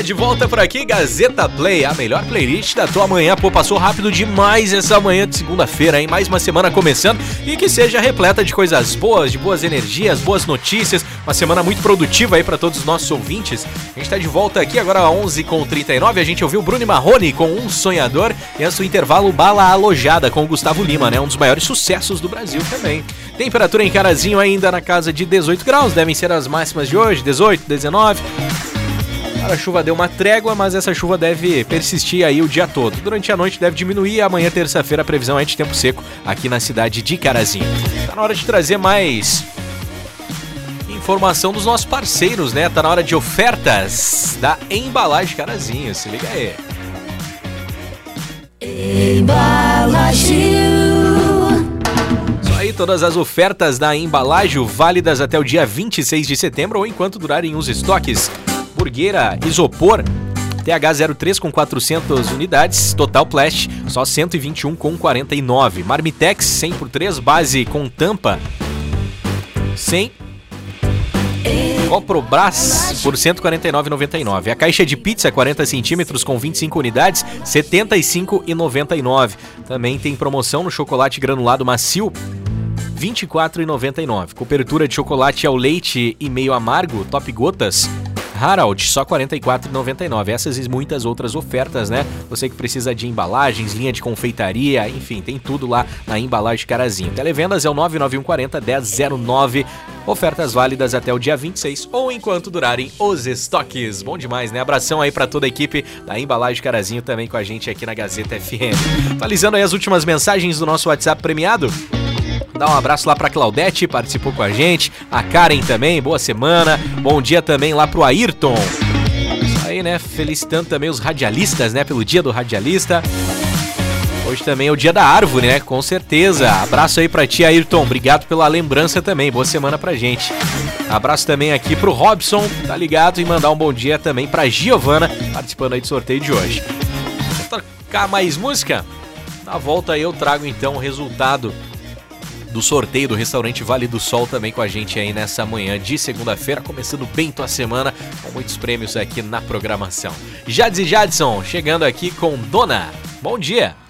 De volta por aqui, Gazeta Play, a melhor playlist da tua manhã. Pô, passou rápido demais essa manhã de segunda-feira, hein? Mais uma semana começando e que seja repleta de coisas boas, de boas energias, boas notícias. Uma semana muito produtiva aí pra todos os nossos ouvintes. A gente tá de volta aqui agora às 11h39. A gente ouviu Bruno Marrone com Um Sonhador e antes do intervalo Bala Alojada com o Gustavo Lima, né? Um dos maiores sucessos do Brasil também. Temperatura em Carazinho ainda na casa de 18 graus, devem ser as máximas de hoje, 18, 19. A chuva deu uma trégua, mas essa chuva deve persistir aí o dia todo. Durante a noite deve diminuir e amanhã, terça-feira, a previsão é de tempo seco aqui na cidade de Carazinho. Tá na hora de trazer mais informação dos nossos parceiros, né? Tá na hora de ofertas da Embalagem Carazinho, se liga aí. Isso aí, todas as ofertas da Embalagem válidas até o dia 26 de setembro ou enquanto durarem os estoques. Burgueira Isopor TH03 com 400 unidades, Total Plast só 121 com 49. Marmitex 100x3 base com tampa 100. Coprobras por 149,99. A caixa de pizza 40 centímetros com 25 unidades, 75,99. Também tem promoção no chocolate granulado macio, 24,99. Cobertura de chocolate ao leite e meio amargo, Top Gotas, Harald, só R$ 44,99. Essas e muitas outras ofertas, né? Você que precisa de embalagens, linha de confeitaria, enfim, tem tudo lá na Embalagem Carazinho. Televendas é o 99140-1009. Ofertas válidas até o dia 26 ou enquanto durarem os estoques. Bom demais, né? Abração aí pra toda a equipe da Embalagem Carazinho também com a gente aqui na Gazeta FM. Atualizando aí as últimas mensagens do nosso WhatsApp premiado. Dá um abraço lá pra Claudete, participou com a gente. A Karen também, boa semana. Bom dia também lá pro Ayrton. Isso aí, né? Felicitando também os radialistas, né? Pelo dia do radialista. Hoje também é o dia da árvore, né? Com certeza. Abraço aí pra ti, Ayrton. Obrigado pela lembrança também. Boa semana pra gente. Abraço também aqui pro Robson, tá ligado? E mandar um bom dia também pra Giovana, participando aí do sorteio de hoje. Vou tocar mais música? Na volta aí eu trago então o resultado do sorteio do restaurante Vale do Sol também com a gente aí nessa manhã de segunda-feira, começando bem tua semana, com muitos prêmios aqui na programação. Jades e Jadson chegando aqui com Dona. Bom dia!